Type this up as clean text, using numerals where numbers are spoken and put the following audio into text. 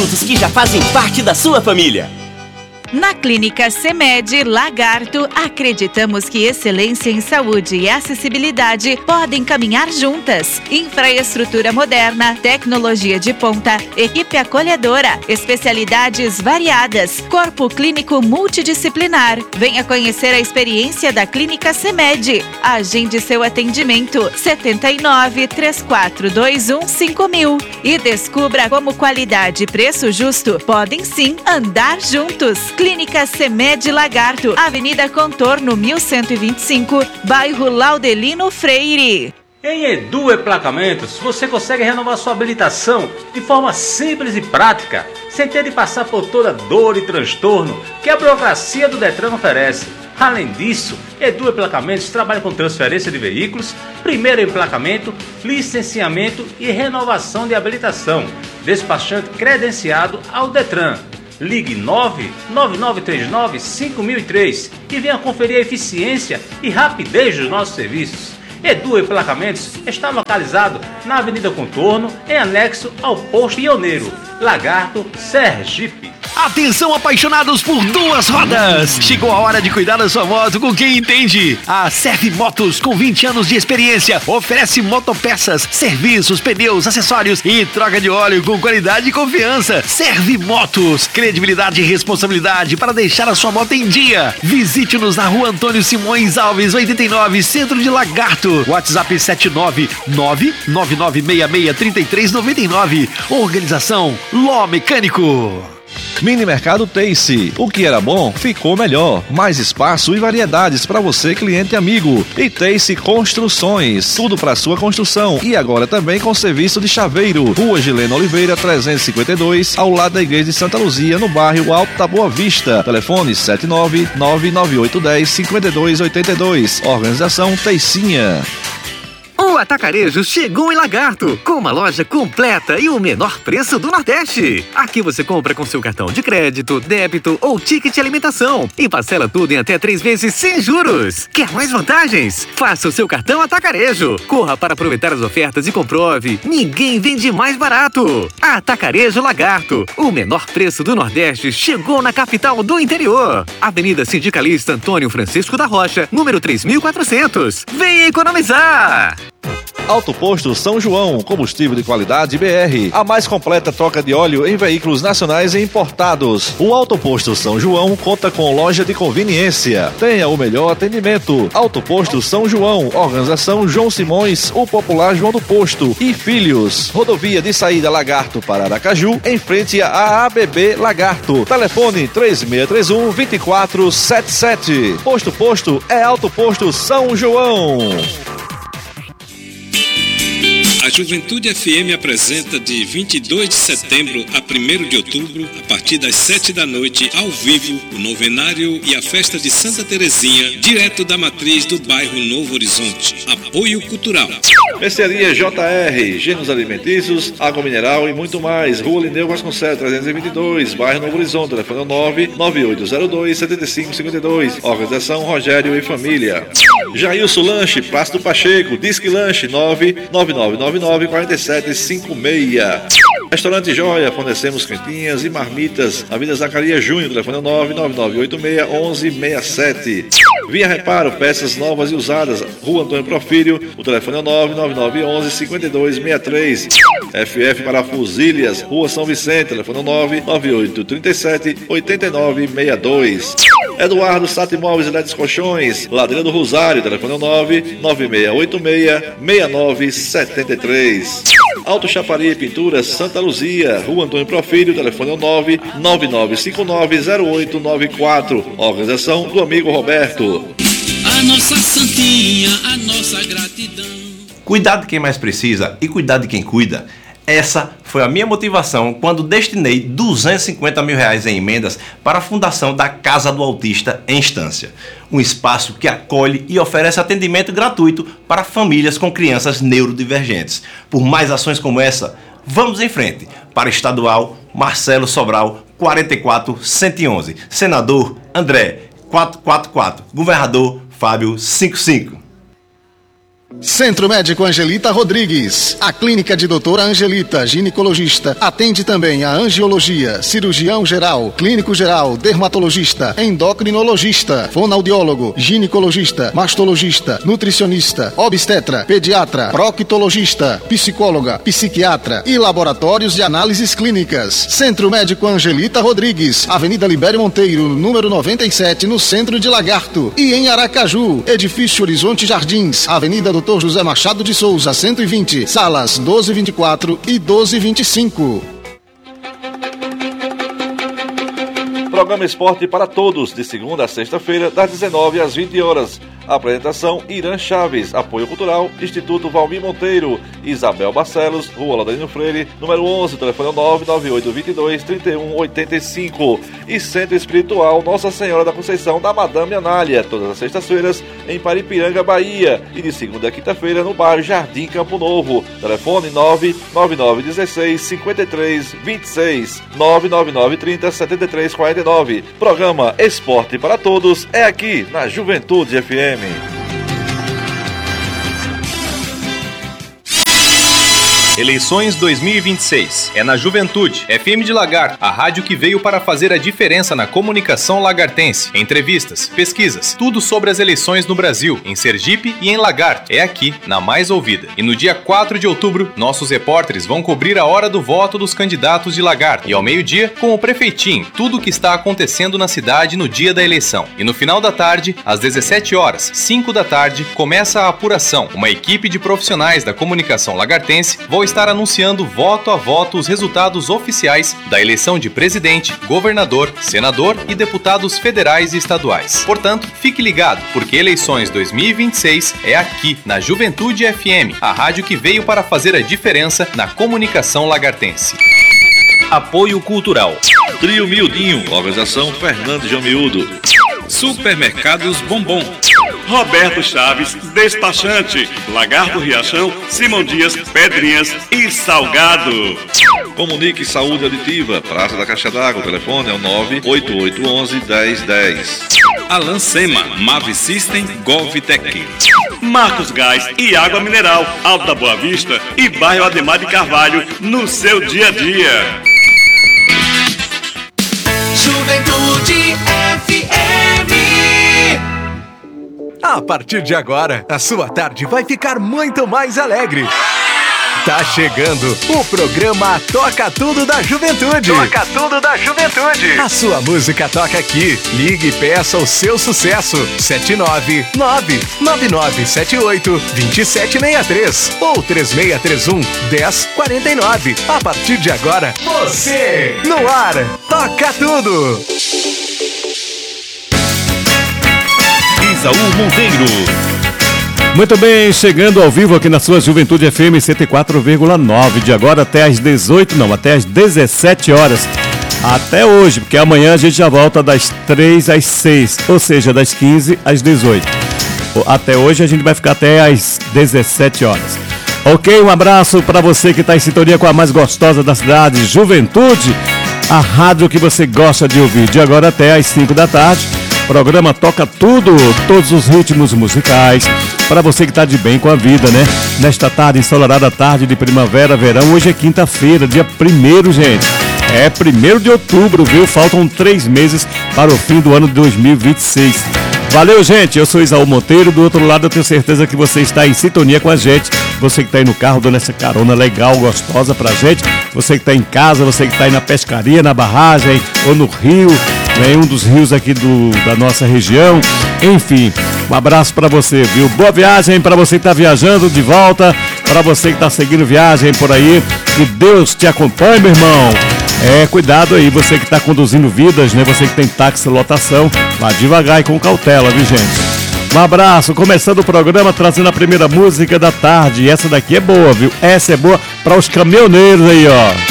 idosos que já fazem parte da sua família. Na Clínica CEMED Lagarto, acreditamos que excelência em saúde e acessibilidade podem caminhar juntas. Infraestrutura moderna, tecnologia de ponta, equipe acolhedora, especialidades variadas, corpo clínico multidisciplinar. Venha conhecer a experiência da Clínica CEMED. Agende seu atendimento 79-3421-5000 e descubra como qualidade e preço justo podem sim andar juntos. Clínica CEMED Lagarto, Avenida Contorno 1125, bairro Laudelino Freire. Em Edu Emplacamentos, você consegue renovar sua habilitação de forma simples e prática, sem ter de passar por toda dor e transtorno que a burocracia do Detran oferece. Além disso, Edu Emplacamentos trabalha com transferência de veículos, primeiro emplacamento, licenciamento e renovação de habilitação, despachante credenciado ao Detran. Ligue 99939-5003 e venha conferir a eficiência e rapidez dos nossos serviços. Edu Emplacamentos está localizado na Avenida Contorno, em anexo ao Posto Pioneiro, Lagarto, Sergipe. Atenção, apaixonados por duas rodas! Chegou a hora de cuidar da sua moto com quem entende. A Serve Motos, com 20 anos de experiência, oferece motopeças, serviços, pneus, acessórios e troca de óleo com qualidade e confiança. Serve Motos, credibilidade e responsabilidade para deixar a sua moto em dia. Visite-nos na Rua Antônio Simões Alves, 89, Centro de Lagarto. WhatsApp 79999663399. Organização Ló Mecânico. Mini Mercado Tace. O que era bom, ficou melhor. Mais espaço e variedades para você, cliente amigo. E Tace Construções. Tudo para sua construção. E agora também com serviço de chaveiro. Rua Gileno Oliveira, 352, ao lado da Igreja de Santa Luzia, no bairro Alto da Boa Vista. Telefone 79998105282. Organização Teicinha. O Atacarejo chegou em Lagarto, com uma loja completa e o menor preço do Nordeste. Aqui você compra com seu cartão de crédito, débito ou ticket de alimentação e parcela tudo em até 3 vezes sem juros. Quer mais vantagens? Faça o seu cartão Atacarejo. Corra para aproveitar as ofertas e comprove. Ninguém vende mais barato. Atacarejo Lagarto, o menor preço do Nordeste chegou na capital do interior. Avenida Sindicalista Antônio Francisco da Rocha, número 3400. Venha economizar! Auto Posto São João, combustível de qualidade BR. A mais completa troca de óleo em veículos nacionais e importados. O Auto Posto São João conta com loja de conveniência. Tenha o melhor atendimento. Auto Posto São João, organização João Simões, o popular João do Posto e Filhos. Rodovia de saída Lagarto para Aracaju, em frente à ABB Lagarto. Telefone 3621-2477. Posto é Auto Posto São João. A Juventude FM apresenta de 22 de setembro a 1º de outubro, a partir das 7 da noite, ao vivo, o novenário e a festa de Santa Terezinha, direto da matriz do bairro Novo Horizonte. Apoio cultural. Mercearia JR, gêneros alimentícios, água mineral e muito mais. Rua Lineu Vasconcelos, 322, bairro Novo Horizonte. Telefone 99802-7552. Organização Rogério e Família. Jailson Lanche, Praça do Pacheco, Disque Lanche, 999994756. Restaurante Joia, fornecemos quentinhas e marmitas. Avenida Zacarias Júnior, telefone 999861167. Via Reparo, peças novas e usadas. Rua Antônio Profírio, o telefone é 99911-5263. FF Parafusilhas, Rua São Vicente, telefone 99837-8962. Eduardo Sata Imóveis e Elétricos Colchões, Ladeira do Rosário, telefone 99686-6973. Auto Chapari Pinturas Santa Luzia, Rua Antônio Profírio, telefone 999590894. Organização do amigo Roberto. A nossa santinha, a nossa gratidão. Cuidar de quem mais precisa e cuidar de quem cuida. Essa foi a minha motivação quando destinei R$250 mil em emendas para a fundação da Casa do Autista em Estância. Um espaço que acolhe e oferece atendimento gratuito para famílias com crianças neurodivergentes. Por mais ações como essa, vamos em frente. Para Estadual, Marcelo Sobral, 44111. Senador, André, 444. Governador, Fábio, 55. Centro Médico Angelita Rodrigues. A clínica de doutora Angelita, ginecologista, atende também a angiologia, cirurgião geral, clínico geral, dermatologista, endocrinologista, fonoaudiólogo, ginecologista, mastologista, nutricionista, obstetra, pediatra, proctologista, psicóloga, psiquiatra e laboratórios de análises clínicas. Centro Médico Angelita Rodrigues, Avenida Libério Monteiro, número 97, no centro de Lagarto. E em Aracaju, Edifício Horizonte Jardins, Avenida Dr. José Machado de Souza, 120, salas 1224 e 1225. Programa Esporte para Todos, de segunda a sexta-feira, das 19 às 20 horas. Apresentação: Irã Chaves. Apoio Cultural: Instituto Valmir Monteiro. Isabel Barcelos, Rua Laurino Freire, número 11, telefone 99822-3185. E Centro Espiritual Nossa Senhora da Conceição da Madame Anália, todas as sextas-feiras em Paripiranga, Bahia. E de segunda a quinta-feira no bairro Jardim Campo Novo. Telefone 99916-5326, 99930-7349. Programa Esporte para Todos é aqui na Juventude FM. Eleições 2026. É na Juventude, FM de Lagarto, a rádio que veio para fazer a diferença na comunicação lagartense. Entrevistas, pesquisas, tudo sobre as eleições no Brasil, em Sergipe e em Lagarto. É aqui, na mais ouvida. E no dia 4 de outubro, nossos repórteres vão cobrir a hora do voto dos candidatos de Lagarto. E ao meio-dia, com o prefeitinho, tudo o que está acontecendo na cidade no dia da eleição. E no final da tarde, às 17 horas, 5 da tarde, começa a apuração. Uma equipe de profissionais da comunicação lagartense vão estar anunciando voto a voto os resultados oficiais da eleição de presidente, governador, senador e deputados federais e estaduais. Portanto, fique ligado, porque Eleições 2026 é aqui, na Juventude FM, a rádio que veio para fazer a diferença na comunicação lagartense. Apoio Cultural. Trio Miudinho, organização Fernando João Miúdo. Supermercados Bombom. Roberto Chaves, despachante. Lagarto Riachão, Simão Dias, Pedrinhas e Salgado. Comunique Saúde Aditiva, Praça da Caixa d'Água, o telefone é o 98811-1010. Alan Sema, Mavi System, Govtech. Marcos Gás e Água Mineral, Alta Boa Vista e bairro Ademar de Carvalho, no seu dia a dia. Juventude FM. A partir de agora, a sua tarde vai ficar muito mais alegre. Tá chegando o programa Toca Tudo da Juventude. Toca Tudo da Juventude. A sua música toca aqui. Ligue e peça o seu sucesso. 799-9978-2763 ou 3631-1049. A partir de agora, você no ar. Toca Tudo. Isaú Monteiro. Muito bem, chegando ao vivo aqui na sua Juventude FM 104,9, de agora até às 17 horas. Até hoje, porque amanhã a gente já volta das 3 às 6, ou seja, das 15 às 18. Até hoje a gente vai ficar até às 17 horas. Ok, um abraço para você que está em sintonia com a mais gostosa da cidade, Juventude, a rádio que você gosta de ouvir, de agora até às 5 da tarde. Programa Toca Tudo, todos os ritmos musicais, para você que está de bem com a vida, né? Nesta tarde, ensolarada tarde de primavera, verão, hoje é quinta-feira, dia 1º, gente. É 1º de outubro, viu? Faltam 3 meses para o fim do ano de 2026. Valeu, gente, eu sou Isaú Monteiro, do outro lado eu tenho certeza que você está em sintonia com a gente. Você que está aí no carro dando essa carona legal, gostosa pra gente. Você que está em casa, você que está aí na pescaria, na barragem ou no rio, em um dos rios aqui da nossa região. Enfim, um abraço para você, viu? Boa viagem para você que está viajando de volta, para você que está seguindo viagem por aí. Que Deus te acompanhe, meu irmão. Cuidado aí, você que está conduzindo vidas, né? Você que tem táxi, lotação, vá devagar e com cautela, viu, gente? Um abraço, começando o programa trazendo a primeira música da tarde. Essa daqui é boa, viu? Essa é boa para os caminhoneiros aí, ó.